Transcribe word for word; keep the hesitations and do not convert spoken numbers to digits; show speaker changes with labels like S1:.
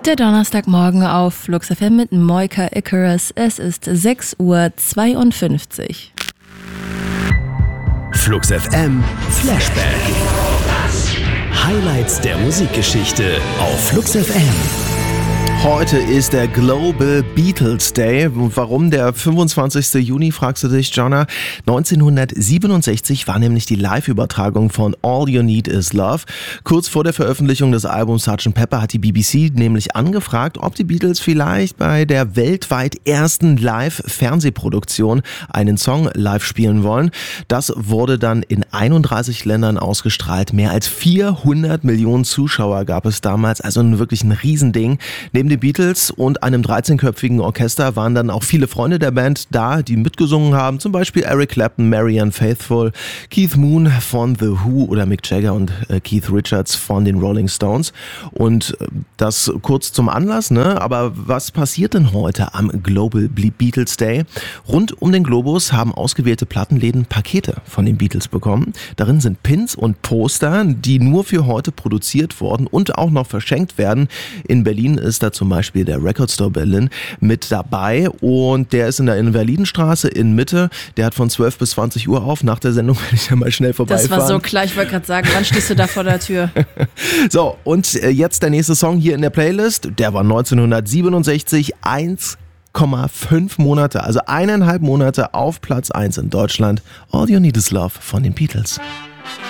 S1: Der Donnerstagmorgen auf Flux F M mit Moika Icarus. Es ist sechs Uhr zweiundfünfzig.
S2: Flux F M Flashback. Highlights der Musikgeschichte auf Flux F M.
S3: Heute ist der Global Beatles Day. Warum der fünfundzwanzigsten Juni, fragst du dich, Jonna? neunzehnhundertsiebenundsechzig war nämlich die Live-Übertragung von All You Need Is Love. Kurz vor der Veröffentlichung des Albums Sergeant Pepper hat die B B C nämlich angefragt, ob die Beatles vielleicht bei der weltweit ersten Live-Fernsehproduktion einen Song live spielen wollen. Das wurde dann in einunddreißig Ländern ausgestrahlt. Mehr als vierhundert Millionen Zuschauer gab es damals, also wirklich ein Riesending. Neben den Beatles und einem dreizehnköpfigen Orchester waren dann auch viele Freunde der Band da, die mitgesungen haben. Zum Beispiel Eric Clapton, Marianne Faithfull, Keith Moon von The Who oder Mick Jagger und äh, Keith Richards von den Rolling Stones. Und äh, das kurz zum Anlass, ne? Aber was passiert denn heute am Global Beatles Day? Rund um den Globus haben ausgewählte Plattenläden Pakete von den Beatles bekommen. Darin sind Pins und Poster, die nur für heute produziert wurden und auch noch verschenkt werden. In Berlin ist dazu zum Beispiel der Record Store Berlin mit dabei und der ist in der Invalidenstraße in Mitte. Der hat von zwölf bis zwanzig Uhr auf. Nach der Sendung werde ich ja mal schnell vorbeifahren.
S1: Das war so klar, ich wollte gerade sagen, wann stehst du da vor der Tür?
S3: So, und jetzt der nächste Song hier in der Playlist. Der war neunzehnhundertsiebenundsechzig, eins Komma fünf Monate, also eineinhalb Monate auf Platz eins in Deutschland. All You Need Is Love von den Beatles.